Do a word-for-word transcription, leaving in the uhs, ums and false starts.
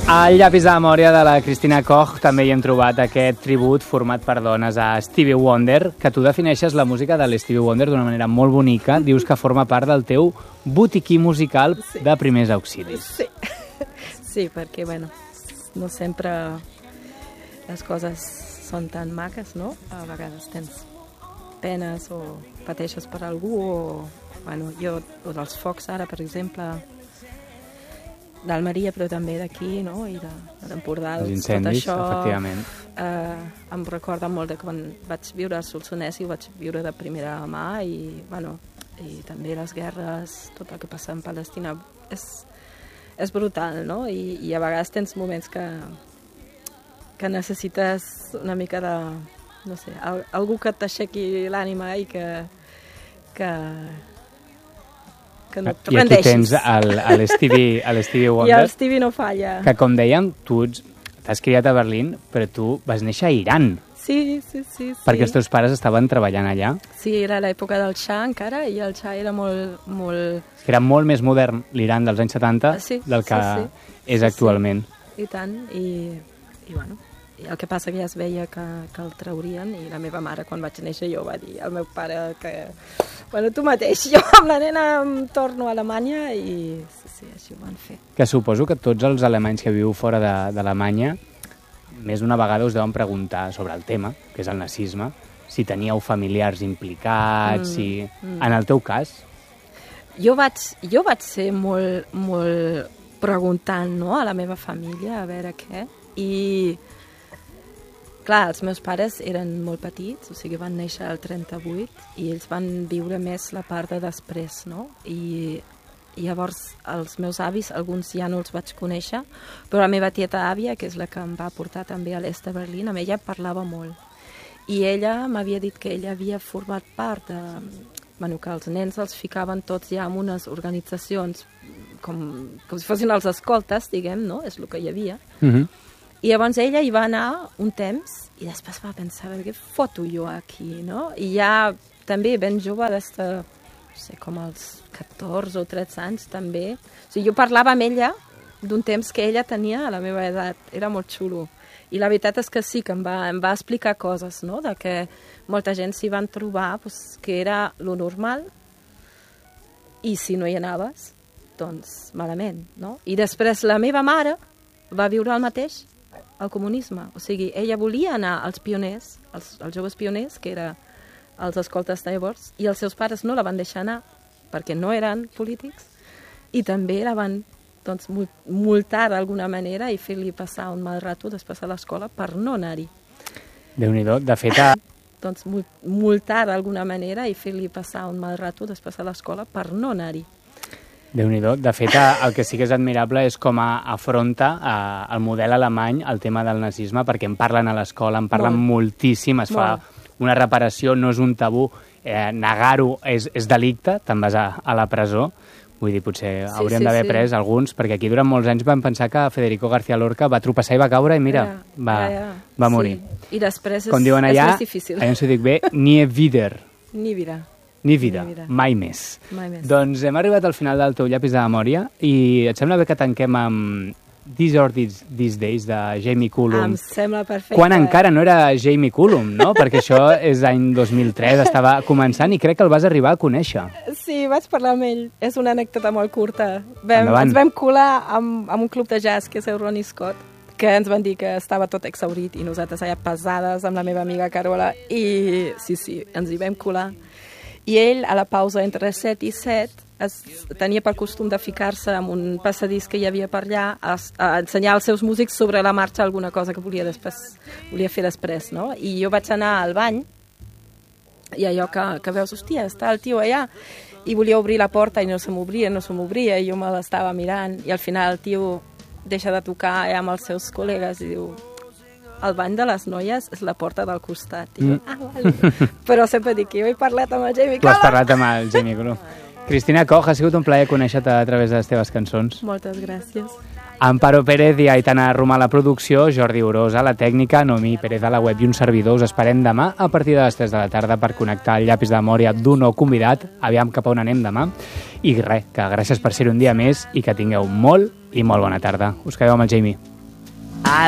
Al llapis de memòria de la Cristina Koch també hi hem trobat aquest tribut format per dones a Stevie Wonder, que tu defineixes la música de l'Stevie Wonder d'una manera molt bonica. Dius que forma part del teu botiquí musical sí. de primers auxilis. Sí, sí, perquè, bueno, no sempre les coses són tan maques, no? A vegades tens penes o pateixes per algú o, bueno, jo, o dels focs ara, per exemple, d'Almeria, però també d'aquí, no? I de, de l'Empordà. Els incendis, tot això, efectivament. Eh, em recorda molt de quan vaig viure a Solsonès i ho vaig viure de primera mà i, bueno, i també les guerres, tot el que passa en Palestina, és, és brutal, no? I, i a vegades tens moments que, que necessites una mica de, no sé, al, algú que t'aixequi l'ànima i que, que, que no et rendeixis. I aquí tens l'Stevie Wonder. I el Stevie no falla. Que, com dèiem, tu t'has criat a Berlín, però tu vas néixer a Iran. Sí, sí, sí. Perquè els teus pares estaven treballant allà. Sí, era l'època del Xa encara, i el Xa era molt... molt... Era molt més modern l'Iran dels anys setanta sí, del que sí, sí. és sí, actualment. Sí. I tant, i, i bueno... I el que passa que ja es veia que, que el traurien i la meva mare, quan vaig néixer, jo va dir al meu pare que... Bueno, tu mateix, jo amb la nena em torno a Alemanya i sí, sí, així ho van fer. Que suposo que tots els alemanys que viu fora d'Alemanya més d'una vegada us deuen preguntar sobre el tema, que és el nazisme, si teníeu familiars implicats, mm, si... Mm. En el teu cas? Jo vaig, jo vaig ser molt, molt preguntant, no?, a la meva família, a veure què, i... Clar, els meus pares eren molt petits, o sigui, van néixer al trenta-vuit i ells van viure més la part de després, no? I, i llavors els meus avis, alguns ja no els vaig conèixer, però la meva tieta àvia, que és la que em va portar també a l'est de Berlín, amb ella parlava molt. I ella m'havia dit que ella havia format part de... Bueno, que els nens els ficaven tots ja en unes organitzacions com, com si fossin els escoltes, diguem, no? És el que hi havia. Mhm. I llavors ella hi va anar un temps i després va pensar, què foto jo aquí, no? I ja també ben jove, des de, no sé, com als catorze o tretze anys també. O sigui, jo parlava amb ella d'un temps que ella tenia a la meva edat, era molt xulo. I la veritat és que sí, que em va, em va explicar coses, no? De que molta gent s'hi van trobar, pues, que era lo normal, i si no hi anaves, doncs malament, no? I després la meva mare va viure el mateix, el comunisme. O sigui, ella volia anar als pioners, als, als joves pioners, que era els escoltes de llavors, i els seus pares no la van deixar anar, perquè no eren polítics, i també la van doncs, multar d'alguna manera i fer-li passar un mal rato després a l'escola per no anar-hi. Déu-n'hi-do, de fet... A... Doncs multar d'alguna manera i fer-li passar un mal rato després a l'escola per no anar-hi. Déu-n'hi-do. De fet, el que sí que és admirable és com afronta el model alemany el tema del nazisme, perquè en parlen a l'escola, en parlen Molt. moltíssim, es Molt. fa una reparació, no és un tabú, eh, negar-ho és, és delicte, te'n vas a, a la presó. Vull dir, potser sí, hauríem sí, d'haver sí. pres alguns, perquè aquí durant molts anys vam pensar que Federico García Lorca va tropeçar i va caure i mira, ja, va, ja, ja. va morir. Sí. I després és, Com diuen allà, és més difícil. Allà ens ho dic bé, nie wieder. Ni vida. Ni vida, Ni vida. Mai, més. mai més. Doncs hem arribat al final del teu llapis de memòria i et sembla bé que tanquem amb These Are These, These Days de Jamie Cullum. Em sembla perfecte. Quan encara no era Jamie Cullum, no? Perquè això és any dos mil tres, estava començant i crec que el vas arribar a conèixer. Sí, vaig parlar amb ell. És una anècdota molt curta. Vam, ens vam colar amb, amb un club de jazz que és el Ronnie Scott, que ens van dir que estava tot exhaurit i nosaltres allà pesades amb la meva amiga Carola i sí, sí, ens hi vam colar. I ell, a la pausa entre set i set, es, tenia per costum de ficar-se en un passadís que hi havia per allà a, a ensenyar als seus músics sobre la marxa alguna cosa que volia, després, volia fer després, no? I jo vaig anar al bany i allò que, que veus, hòstia, està el tio allà, i volia obrir la porta i no se m'obria, no se m'obria, i jo me l'estava mirant, i al final el tio deixa de tocar allà amb els seus col·legues i diu... El bany de les noies és la porta del costat. I jo, mm. ah, vale. Però sempre dic que jo he parlat amb el Jamie Cullum. Tu has parlat amb el Jamie Cullum. Cristina Koch, ha sigut un plaer conèixer-te a través de les teves cançons. Moltes gràcies. Amparo Pérez i Aitana Romà a la producció, Jordi Oroz a la tècnica, Noemí Pérez a la web i un servidor. Us esperem demà a partir de les tres de la tarda per connectar el llapis de memòria d'un nou convidat. Aviam cap a on anem demà. I res, que gràcies per ser un dia més i que tingueu molt i molt bona tarda. Us quedeu amb el Jamie. Ah,